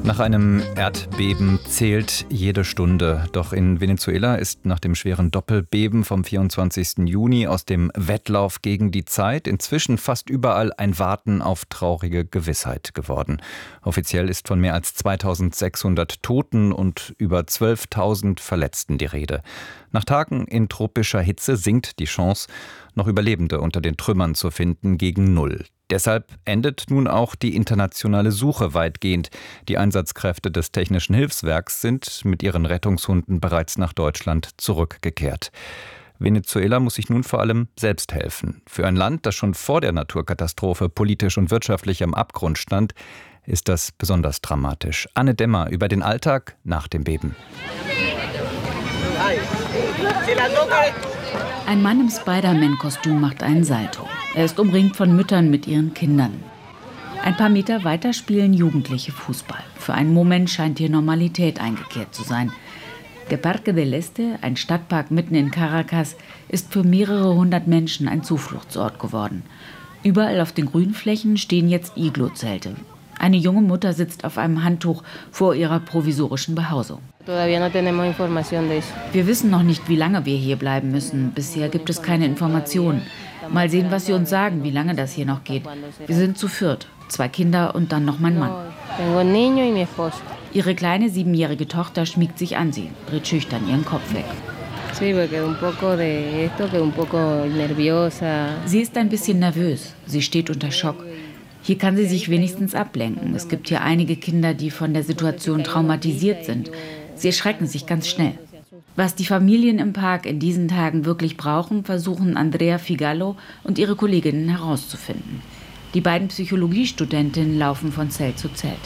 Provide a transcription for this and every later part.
Nach einem Erdbeben zählt jede Stunde. Doch in Venezuela ist nach dem schweren Doppelbeben vom 24. Juni aus dem Wettlauf gegen die Zeit inzwischen fast überall ein Warten auf traurige Gewissheit geworden. Offiziell ist von mehr als 2600 Toten und über 12.000 Verletzten die Rede. Nach Tagen in tropischer Hitze sinkt die Chance, noch Überlebende unter den Trümmern zu finden, gegen Null. Deshalb endet nun auch die internationale Suche weitgehend. Die Einsatzkräfte des Technischen Hilfswerks sind mit ihren Rettungshunden bereits nach Deutschland zurückgekehrt. Venezuela muss sich nun vor allem selbst helfen. Für ein Land, das schon vor der Naturkatastrophe politisch und wirtschaftlich am Abgrund stand, ist das besonders dramatisch. Anne Demmer über den Alltag nach dem Beben. Ein Mann im Spider-Man-Kostüm macht einen Salto. Er ist umringt von Müttern mit ihren Kindern. Ein paar Meter weiter spielen Jugendliche Fußball. Für einen Moment scheint hier Normalität eingekehrt zu sein. Der Parque del Este, ein Stadtpark mitten in Caracas, ist für mehrere hundert Menschen ein Zufluchtsort geworden. Überall auf den Grünflächen stehen jetzt Iglo-Zelte. Eine junge Mutter sitzt auf einem Handtuch vor ihrer provisorischen Behausung. Wir wissen noch nicht, wie lange wir hier bleiben müssen. Bisher gibt es keine Informationen. Mal sehen, was sie uns sagen, wie lange das hier noch geht. Wir sind zu viert, 2 Kinder und dann noch mein Mann. Ihre kleine 7-jährige Tochter schmiegt sich an sie, dreht schüchtern ihren Kopf weg. Sie ist ein bisschen nervös. Sie steht unter Schock. Hier kann sie sich wenigstens ablenken. Es gibt hier einige Kinder, die von der Situation traumatisiert sind. Sie erschrecken sich ganz schnell. Was die Familien im Park in diesen Tagen wirklich brauchen, versuchen Andrea Figallo und ihre Kolleginnen herauszufinden. Die beiden Psychologiestudentinnen laufen von Zelt zu Zelt.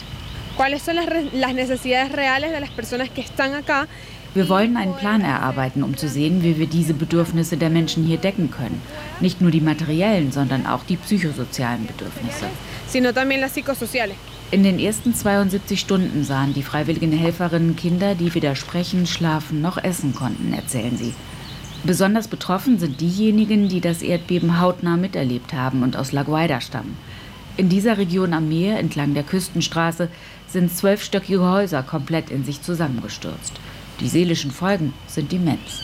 Wir wollen einen Plan erarbeiten, um zu sehen, wie wir diese Bedürfnisse der Menschen hier decken können. Nicht nur die materiellen, sondern auch die psychosozialen Bedürfnisse. In den ersten 72 Stunden sahen die freiwilligen Helferinnen Kinder, die weder sprechen, schlafen noch essen konnten, erzählen sie. Besonders betroffen sind diejenigen, die das Erdbeben hautnah miterlebt haben und aus La Guaira stammen. In dieser Region am Meer, entlang der Küstenstraße, sind 12-stöckige Häuser komplett in sich zusammengestürzt. Die seelischen Folgen sind immens.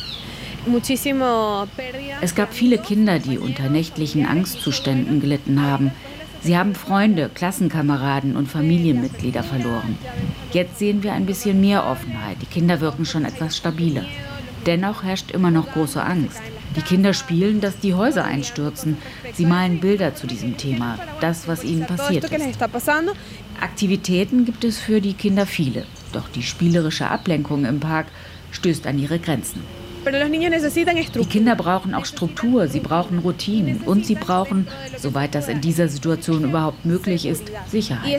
Es gab viele Kinder, die unter nächtlichen Angstzuständen gelitten haben. Sie haben Freunde, Klassenkameraden und Familienmitglieder verloren. Jetzt sehen wir ein bisschen mehr Offenheit. Die Kinder wirken schon etwas stabiler. Dennoch herrscht immer noch große Angst. Die Kinder spielen, dass die Häuser einstürzen. Sie malen Bilder zu diesem Thema, das, was ihnen passiert ist. Aktivitäten gibt es für die Kinder viele. Doch die spielerische Ablenkung im Park stößt an ihre Grenzen. Die Kinder brauchen auch Struktur, sie brauchen Routinen und sie brauchen, soweit das in dieser Situation überhaupt möglich ist, Sicherheit.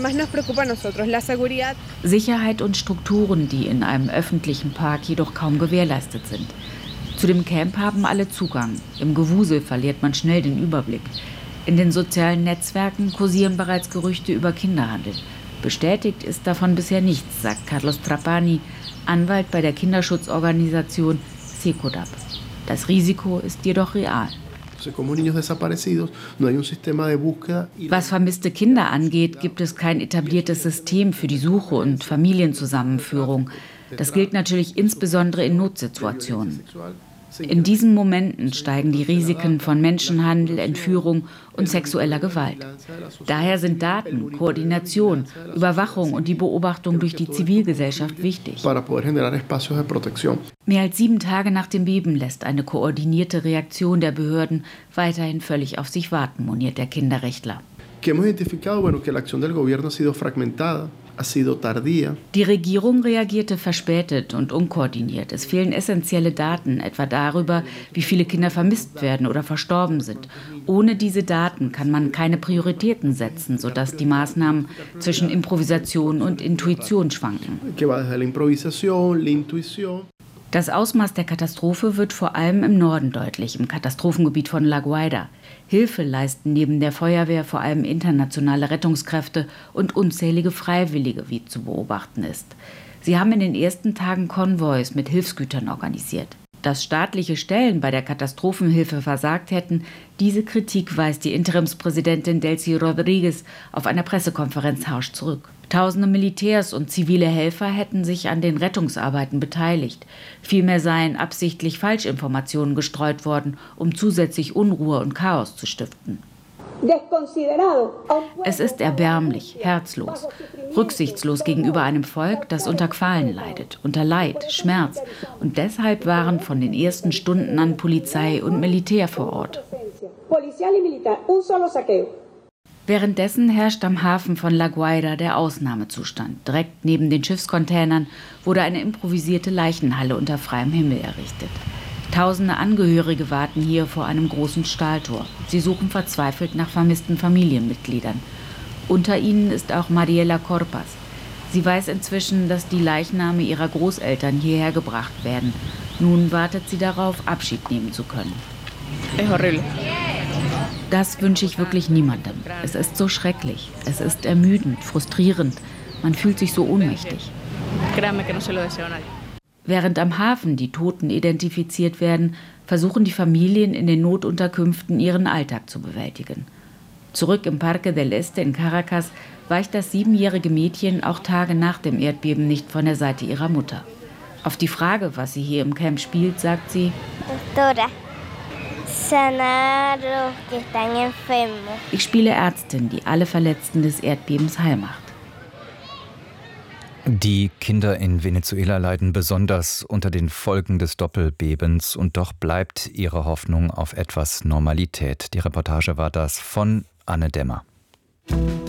Sicherheit und Strukturen, die in einem öffentlichen Park jedoch kaum gewährleistet sind. Zu dem Camp haben alle Zugang. Im Gewusel verliert man schnell den Überblick. In den sozialen Netzwerken kursieren bereits Gerüchte über Kinderhandel. Bestätigt ist davon bisher nichts, sagt Carlos Trapani, Anwalt bei der Kinderschutzorganisation Secodap. Das Risiko ist jedoch real. Was vermisste Kinder angeht, gibt es kein etabliertes System für die Suche und Familienzusammenführung. Das gilt natürlich insbesondere in Notsituationen. In diesen Momenten steigen die Risiken von Menschenhandel, Entführung und sexueller Gewalt. Daher sind Daten, Koordination, Überwachung und die Beobachtung durch die Zivilgesellschaft wichtig. Mehr als 7 Tage nach dem Beben lässt eine koordinierte Reaktion der Behörden weiterhin völlig auf sich warten, moniert der Kinderrechtler. Die Regierung reagierte verspätet und unkoordiniert. Es fehlen essentielle Daten, etwa darüber, wie viele Kinder vermisst werden oder verstorben sind. Ohne diese Daten kann man keine Prioritäten setzen, sodass die Maßnahmen zwischen Improvisation und Intuition schwanken. Das Ausmaß der Katastrophe wird vor allem im Norden deutlich, im Katastrophengebiet von La Guaira. Hilfe leisten neben der Feuerwehr vor allem internationale Rettungskräfte und unzählige Freiwillige, wie zu beobachten ist. Sie haben in den ersten Tagen Konvois mit Hilfsgütern organisiert. Dass staatliche Stellen bei der Katastrophenhilfe versagt hätten, diese Kritik weist die Interimspräsidentin Delcy Rodriguez auf einer Pressekonferenz harsch zurück. Tausende Militärs und zivile Helfer hätten sich an den Rettungsarbeiten beteiligt. Vielmehr seien absichtlich Falschinformationen gestreut worden, um zusätzlich Unruhe und Chaos zu stiften. Es ist erbärmlich, herzlos, rücksichtslos gegenüber einem Volk, das unter Qualen leidet, unter Leid, Schmerz. Und deshalb waren von den ersten Stunden an Polizei und Militär vor Ort. Währenddessen herrscht am Hafen von La Guaira der Ausnahmezustand. Direkt neben den Schiffscontainern wurde eine improvisierte Leichenhalle unter freiem Himmel errichtet. Tausende Angehörige warten hier vor einem großen Stahltor. Sie suchen verzweifelt nach vermissten Familienmitgliedern. Unter ihnen ist auch Mariela Corpas. Sie weiß inzwischen, dass die Leichname ihrer Großeltern hierher gebracht werden. Nun wartet sie darauf, Abschied nehmen zu können. Das wünsche ich wirklich niemandem. Es ist so schrecklich. Es ist ermüdend, frustrierend. Man fühlt sich so ohnmächtig. Während am Hafen die Toten identifiziert werden, versuchen die Familien in den Notunterkünften ihren Alltag zu bewältigen. Zurück im Parque del Este in Caracas weicht das 7-jährige Mädchen auch Tage nach dem Erdbeben nicht von der Seite ihrer Mutter. Auf die Frage, was sie hier im Camp spielt, sagt sie: Ich spiele Ärztin, die alle Verletzten des Erdbebens heil macht. Die Kinder in Venezuela leiden besonders unter den Folgen des Doppelbebens und doch bleibt ihre Hoffnung auf etwas Normalität. Die Reportage war das von Anne Dämmer.